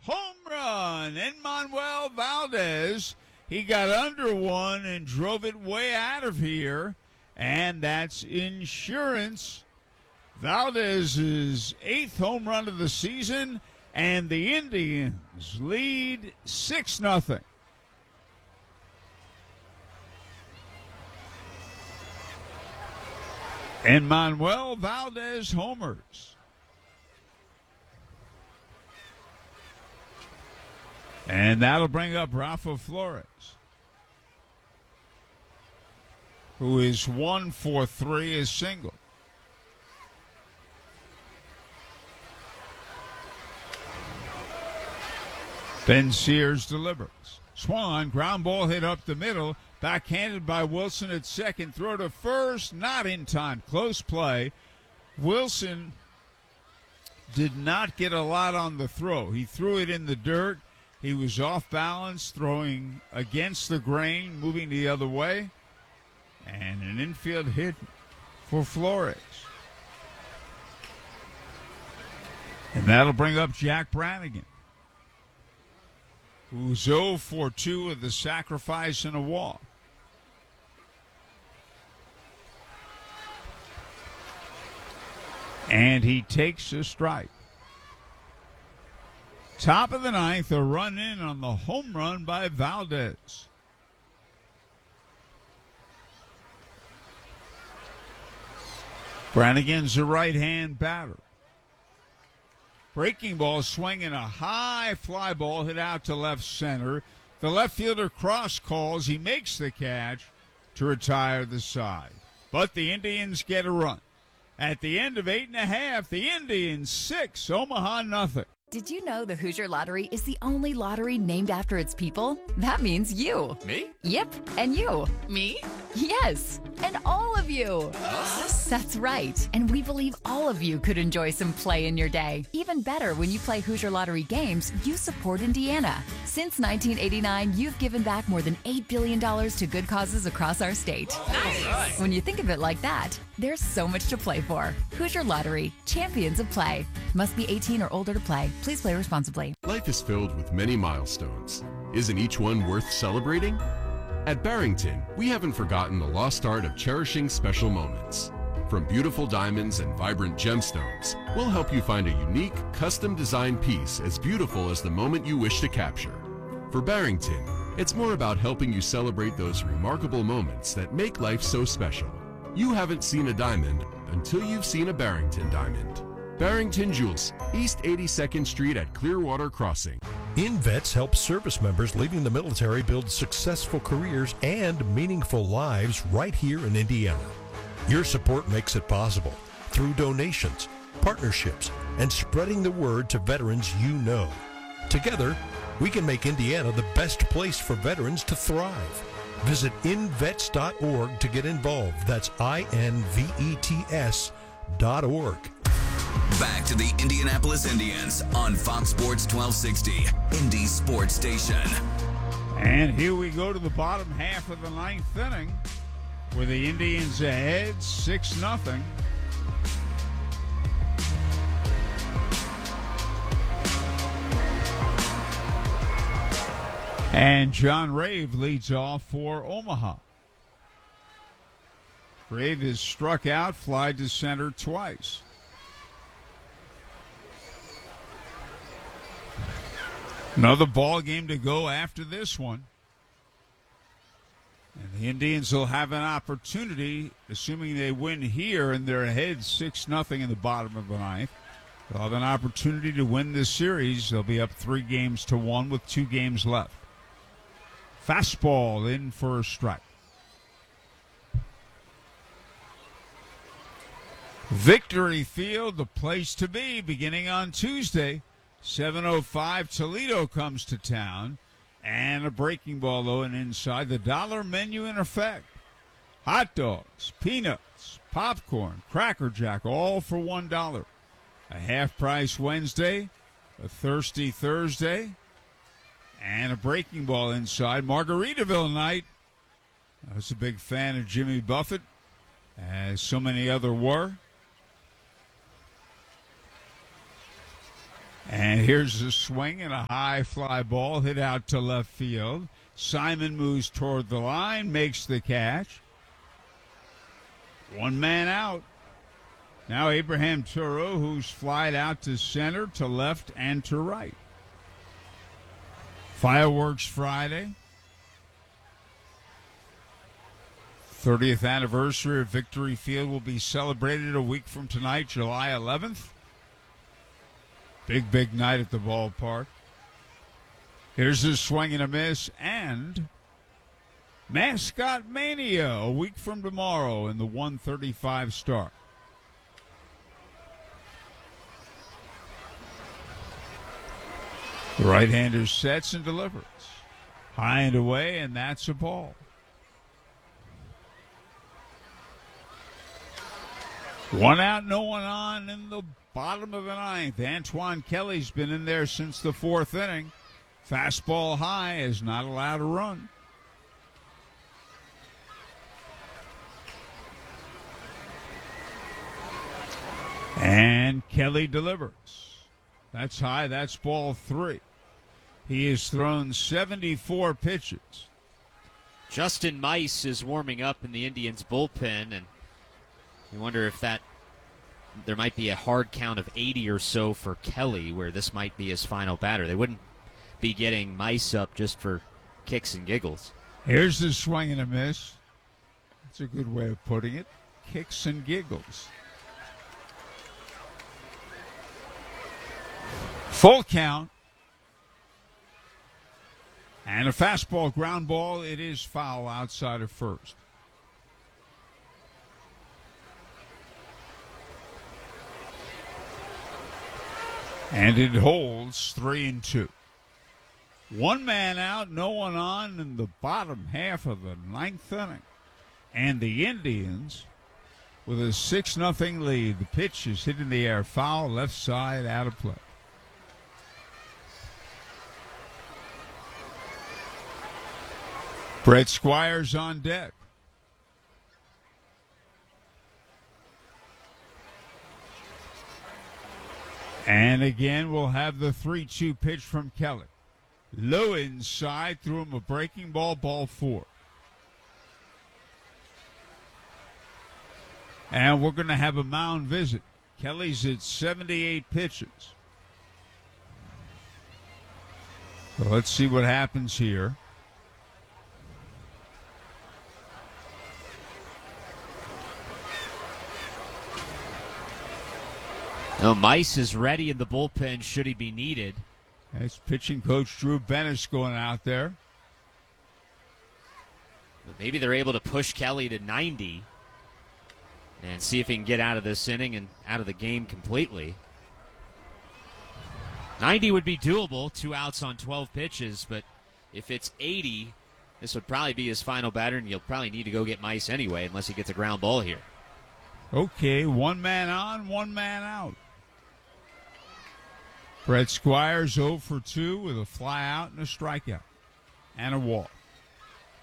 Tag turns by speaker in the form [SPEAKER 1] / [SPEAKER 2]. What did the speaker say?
[SPEAKER 1] home run. Enmanuel Valdez, he got under one and drove it way out of here, and that's insurance. Valdez's 8th home run of the season, and the Indians lead 6-0. Enmanuel Valdez homers. And that'll bring up Rafa Flores, who is 1 for 3, is single. Ben Sears delivers. Swan, ground ball hit up the middle. Backhanded by Wilson at second. Throw to first, not in time. Close play. Wilson did not get a lot on the throw. He threw it in the dirt. He was off balance, throwing against the grain, moving the other way. And an infield hit for Flores. And that'll bring up Jack Brannigan, who's 0 for 2 with a sacrifice and a walk. And he takes a strike. Top of the 9th, a run in on the home run by Valdez. Brannigan's a right-hand batter. Breaking ball swinging, a high fly ball hit out to left center. The left fielder cross calls. He makes the catch to retire the side. But the Indians get a run. At the end of 8.5, the Indians 6, Omaha nothing.
[SPEAKER 2] Did you know the Hoosier Lottery is the only lottery named after its people? That means you.
[SPEAKER 3] Me?
[SPEAKER 2] Yep, and you.
[SPEAKER 3] Me?
[SPEAKER 2] Yes, and all of you.
[SPEAKER 3] Us?
[SPEAKER 2] That's right, and we believe all of you could enjoy some play in your day. Even better, when you play Hoosier Lottery games, you support Indiana. Since 1989, you've given back more than $8 billion to good causes across our state.
[SPEAKER 3] Nice.
[SPEAKER 2] When you think of it like that, there's so much to play for. Hoosier Lottery, champions of play. Must be 18 or older to play. Please play responsibly.
[SPEAKER 4] Life is filled with many milestones. Isn't each one worth celebrating? At Barrington, we haven't forgotten the lost art of cherishing special moments. From beautiful diamonds and vibrant gemstones, we'll help you find a unique, custom-designed piece as beautiful as the moment you wish to capture. For Barrington, it's more about helping you celebrate those remarkable moments that make life so special. You haven't seen a diamond until you've seen a Barrington diamond. Barrington Jewels, East 82nd Street at Clearwater Crossing.
[SPEAKER 5] InVets helps service members leaving the military build successful careers and meaningful lives right here in Indiana. Your support makes it possible through donations, partnerships, and spreading the word to veterans you know. Together, we can make Indiana the best place for veterans to thrive. Visit invets.org to get involved. That's INVETS.org.
[SPEAKER 6] Back to the Indianapolis Indians on Fox Sports 1260, Indy Sports Station.
[SPEAKER 1] And here we go to the bottom half of the 9th inning, where the Indians ahead 6-0. And John Rave leads off for Omaha. Rave has struck out, fly to center twice. Another ball game to go after this one. And the Indians will have an opportunity, assuming they win here and they're ahead 6-0 in the bottom of the 9th. They'll have an opportunity to win this series. They'll be up 3-1 with 2 games left. Fastball in for a strike. Victory Field, the place to be, beginning on Tuesday. 7:05, Toledo comes to town. And a breaking ball, though, and inside. The dollar menu in effect. Hot dogs, peanuts, popcorn, Cracker Jack, all for $1. A half-price Wednesday, a thirsty Thursday, and a breaking ball inside. Margaritaville night. I was a big fan of Jimmy Buffett, as so many other were. And here's a swing and a high fly ball hit out to left field. Simon moves toward the line, makes the catch. One man out. Now Abraham Turo, who's flied out to center, to left, and to right. Fireworks Friday. 30th anniversary of Victory Field will be celebrated a week from tonight, July 11th. Big night at the ballpark. Here's a swing and a miss, and Mascot Mania a week from tomorrow in the 1:35 start. The right-hander sets and delivers. High and away, and that's a ball. One out, no one on in the bottom of the ninth. Antoine Kelly's been in there since the fourth inning. Fastball high is not allowed to run. And Kelly delivers. That's high. That's ball three. He has thrown 74 pitches.
[SPEAKER 3] Justin Mice is warming up in the Indians' bullpen, and you wonder if there might be a hard count of 80 or so for Kelly, where this might be his final batter. They wouldn't be getting Mice up just for kicks and giggles.
[SPEAKER 1] Here's the swing and a miss. That's a good way of putting it. Kicks and giggles. Full count. And a fastball ground ball. It is foul outside of first. And it holds 3-2. One man out, no one on in the bottom half of the ninth inning. And the Indians with a 6-0 lead. The pitch is hit in the air, foul, left side, out of play. Brett Squires on deck. And again, we'll have the 3-2 pitch from Kelly. Low inside, threw him a breaking ball, ball four. And we're going to have a mound visit. Kelly's at 78 pitches. So let's see what happens here.
[SPEAKER 3] No, Mice is ready in the bullpen should he be needed.
[SPEAKER 1] That's pitching coach Drew Bennis going out there.
[SPEAKER 3] But maybe they're able to push Kelly to 90 and see if he can get out of this inning and out of the game completely. 90 would be doable, 2 outs on 12 pitches, but if it's 80, this would probably be his final batter, and you'll probably need to go get Mice anyway unless he gets a ground ball here.
[SPEAKER 1] Okay, one man on, one man out. Brett Squires 0 for 2 with a fly out and a strikeout and a walk.